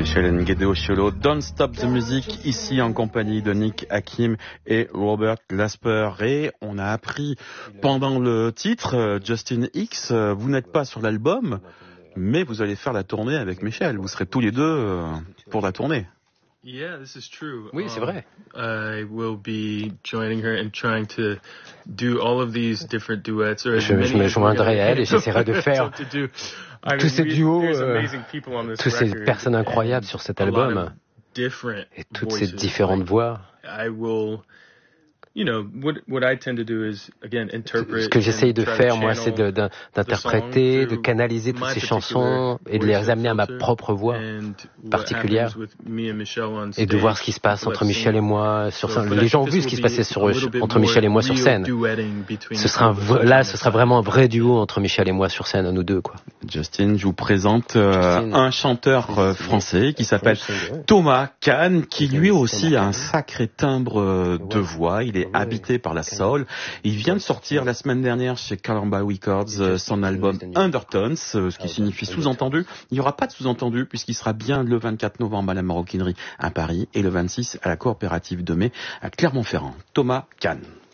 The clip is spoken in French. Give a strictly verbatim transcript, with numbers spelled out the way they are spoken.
Michel Ngedeosholo, Don't Stop the Music, ici en compagnie de Nick Hakim et Robert Glasper. Et on a appris pendant le titre, Justin X, vous n'êtes pas sur l'album, mais vous allez faire la tournée avec Michel. Vous serez tous les deux pour la tournée. Yeah, this is true. Oui, c'est vrai. Um, I will be joining her and trying to do all of these different duets. Or je, je me joindrai à elle et j'essaierai de faire tous ces duos, euh, toutes ces personnes incroyables sur cet album et toutes ces différentes voix. I will, you know, what what I tend to do is again interpret. Ce que j'essaye de faire, moi, c'est de, de, d'interpréter, de canaliser toutes ces chansons et de les amener à ma propre voix particulière et de voir ce qui se passe entre Michel et moi sur scène. Les gens ont vu ce qui se passait sur, entre Michel et moi sur scène. Ce sera un, là, ce sera vraiment un vrai duo entre Michel et moi sur scène, nous deux, quoi. Justin, je vous présente euh, un chanteur euh, français qui s'appelle Thomas Kahn, qui lui aussi a un sacré timbre de voix. Il est habité par la soul. Il vient de sortir la semaine dernière chez Columbia Records son album Undertones, ce qui signifie sous-entendu. Il n'y aura pas de sous-entendu puisqu'il sera bien le vingt-quatre novembre à la Maroquinerie à Paris et le vingt-six à la Coopérative de Mai à Clermont-Ferrand. Thomas Kahn.